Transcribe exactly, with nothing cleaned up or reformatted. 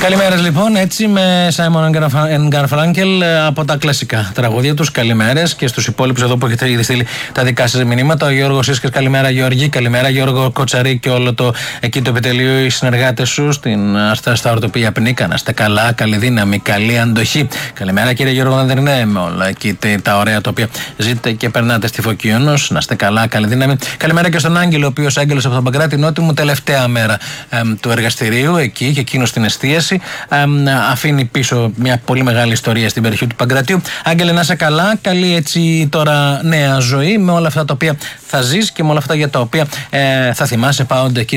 Καλημέρες λοιπόν, έτσι με Σάιμον and Garfunkel από τα κλασικά τραγούδια τους. Καλημέρες και στους υπόλοιπους εδώ που έχετε ήδη στείλει τα δικά σας μηνύματα. Ο Γιώργος Ίσκας, καλημέρα Γιώργη, καλημέρα Γιώργο Κοτσαρή και όλο το εκεί το επιτελείο, οι συνεργάτες σου στην, στα, στα ορτοπία Πνίκα. Να είστε καλά, καλή δύναμη, καλή αντοχή. Καλημέρα κύριε Γιώργο Δανδρινέ, με όλα εκεί τα ωραία τα οποία ζείτε και περνάτε στη Φωκίωνος. Να είστε καλά, καλή δύναμη. Καλημέρα και στον Άγγελο, ο οποίος Άγγελος από τον Παγκράτη Νότιμου, τελευταία μέρα ε, του εργαστηρίου εκεί και εκείνο στην εστίαση. Ε, αφήνει πίσω μια πολύ μεγάλη ιστορία στην περιοχή του Παγκρατίου. Άγγελε, να είσαι καλά. Καλή έτσι τώρα νέα ζωή με όλα αυτά τα οποία θα ζεις και με όλα αυτά για τα οποία ε, θα θυμάσαι πάονται εκεί